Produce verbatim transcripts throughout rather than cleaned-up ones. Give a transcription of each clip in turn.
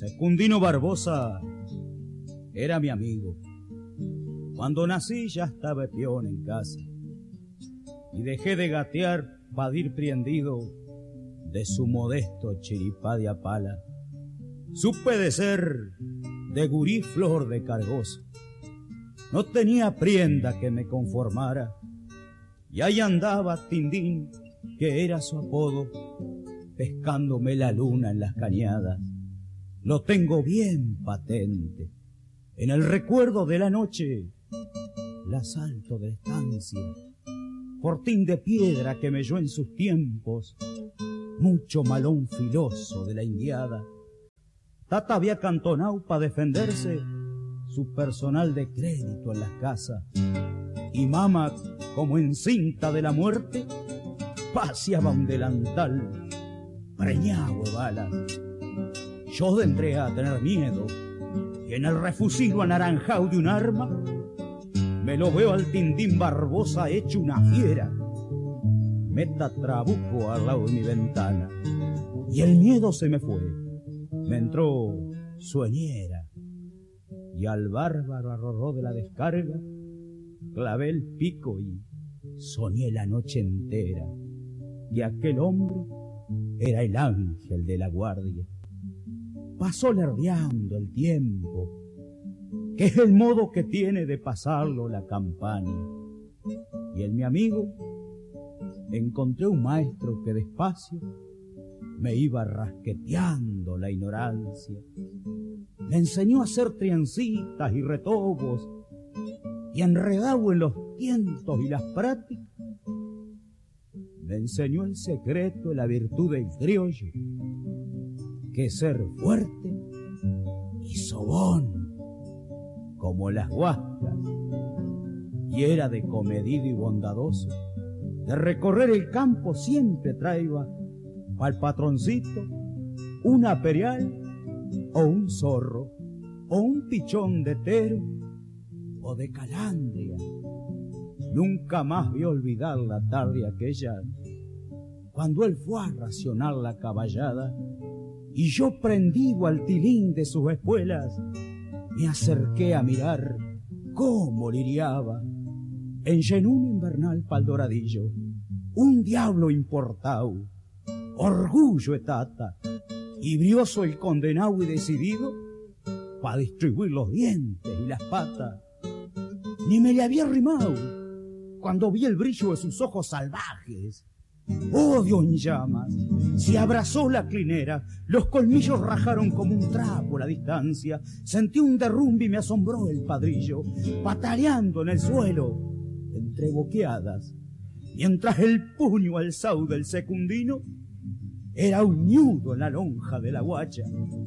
Secundino Barbosa era mi amigo. Cuando nací ya estaba peón en casa y dejé de gatear para ir prendido de su modesto chiripá de apala. Supe de ser de gurí flor de cargosa. No tenía prienda que me conformara y ahí andaba Tindín, que era su apodo, pescándome la luna en las cañadas. Lo tengo bien patente en el recuerdo de la noche, el asalto de la estancia, fortín de piedra que melló en sus tiempos, mucho malón filoso de la indiada. Tata había cantonado para defenderse su personal de crédito en las casas, y mama, como encinta de la muerte, paseaba un delantal preñado de balas. Yo entré a tener miedo y en el refusilo anaranjado de un arma me lo veo al Tindín Barbosa hecho una fiera. Meta trabuco al lado de mi ventana y el miedo se me fue. Me entró sueñera y al bárbaro arrorró de la descarga clavé el pico y soñé la noche entera que aquel hombre era el ángel de la guardia. Pasó lerdeando el tiempo, que es el modo que tiene de pasarlo la campaña. Y en mi amigo encontré un maestro que despacio me iba rasqueteando la ignorancia. Me enseñó a hacer triancitas y retobos, y enredado en los tientos y las prácticas, me enseñó el secreto de la virtud del criollo, que es ser fuerte y sobón como las huascas. Y era de comedido y bondadoso, de recorrer el campo siempre traía al patroncito una perial o un zorro o un pichón de tero o de calandria. Nunca más vi olvidar la tarde aquella cuando él fue a racionar la caballada y yo, prendido al tilín de sus espuelas, me acerqué a mirar cómo liriaba en llenún invernal pa'l doradillo un diablo importado, orgullo etata, y brioso el condenado y decidido pa' distribuir los dientes y las patas. Ni me le había arrimado cuando vi el brillo de sus ojos salvajes. Odio en llamas, se abrazó la clinera, los colmillos rajaron como un trapo la distancia. Sentí un derrumbe y me asombró el padrillo, pataleando en el suelo entre boqueadas, mientras el puño alzado del secundino era un ñudo en la lonja de la guacha.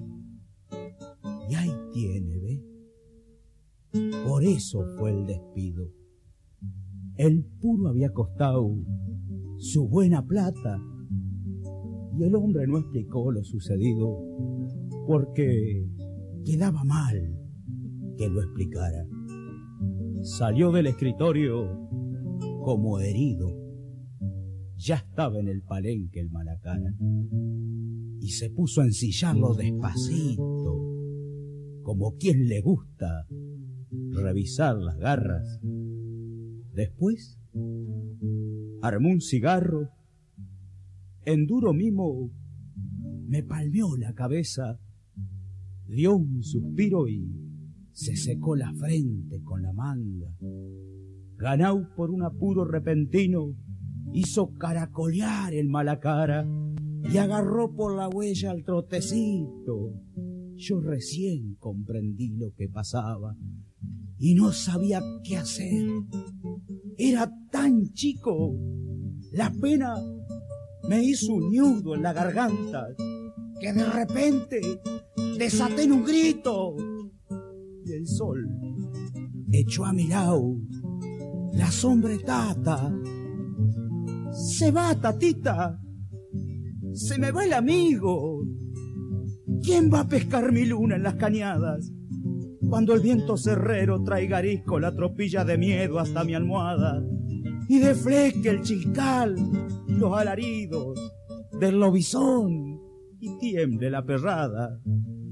Y ahí tiene, ¿ve? Por eso fue el despido. El puro había costado su buena plata y el hombre no explicó lo sucedido porque quedaba mal que lo explicara. Salió del escritorio como herido. Ya estaba en el palenque el Malacara y se puso a ensillarlo despacito, como quien le gusta revisar las garras. Después armó un cigarro, en duro mimo me palmeó la cabeza, dio un suspiro y se secó la frente con la manga. Ganau por un apuro repentino, hizo caracolear el Malacara y agarró por la huella al trotecito. Yo recién comprendí lo que pasaba y no sabía qué hacer. Era tan chico, la pena me hizo un nudo en la garganta que de repente desaté en un grito y el sol echó a mi lado la sombretata. Se va, tatita, se me va el amigo. ¿Quién va a pescar mi luna en las cañadas cuando el viento cerrero traiga arisco la tropilla de miedo hasta mi almohada y defleque el chiscal, los alaridos del lobizón y tiemble la perrada?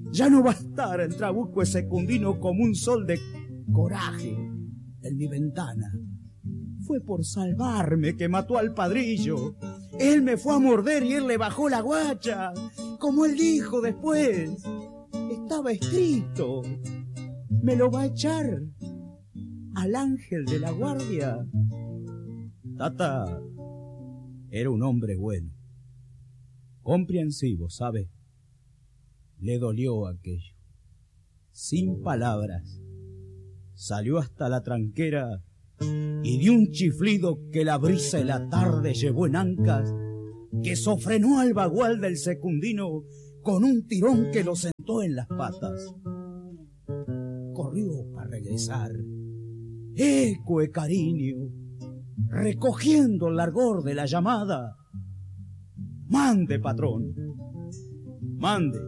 Ya no va a estar el trabuco secundino como un sol de coraje en mi ventana. Fue por salvarme que mató al padrillo. Él me fue a morder y él le bajó la guacha. Como él dijo después, estaba escrito. Me lo va a echar al ángel de la guardia. Tata era un hombre bueno, comprensivo, ¿sabe? Le dolió aquello. Sin palabras, salió hasta la tranquera y dio un chiflido que la brisa de la tarde llevó en ancas, que sofrenó al bagual del secundino con un tirón que lo sentó en las patas. Corrió para regresar, eco de cariño, recogiendo el largor de la llamada. Mande, patrón, mande.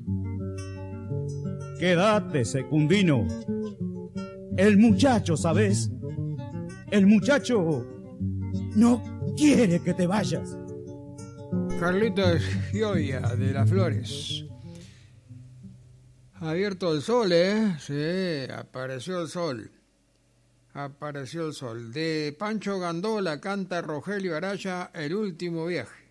Quédate, secundino. El muchacho, ¿sabes? El muchacho no quiere que te vayas. Carlitos Gioia de Las Flores. Abierto el sol, ¿eh? Sí, apareció el sol. Apareció el sol. De Pancho Gandola canta Rogelio Araya, El último viaje.